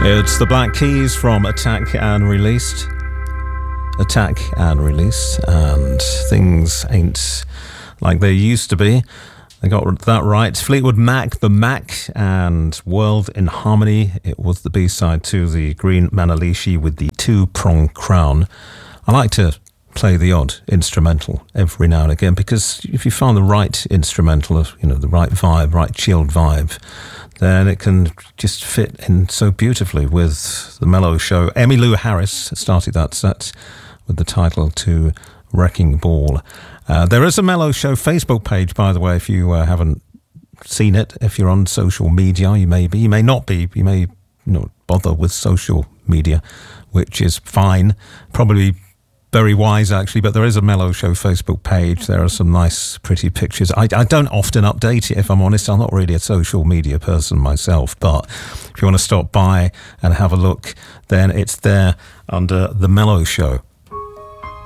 It's the Black Keys from Attack and Release, and things ain't like they used to be. They got that right. Fleetwood Mac, The Mac, and World in Harmony. It was the B-side to the Green Manalishi with the two-prong crown. I like to play the odd instrumental every now and again, because if you find the right instrumental, the right vibe, right chilled vibe, then it can just fit in so beautifully with the mellow show. Emmylou Harris started that set with the title to Wrecking Ball. There is a Mellow Show Facebook page, by the way, if you haven't seen it. If you're on social media, you may be, you may not be, you may not bother with social media, which is fine, probably very wise actually, but there is a Mellow Show Facebook page. There are some nice pretty pictures. I don't often update it, if I'm honest. I'm not really a social media person myself, but if you want to stop by and have a look, then it's there under the Mellow Show.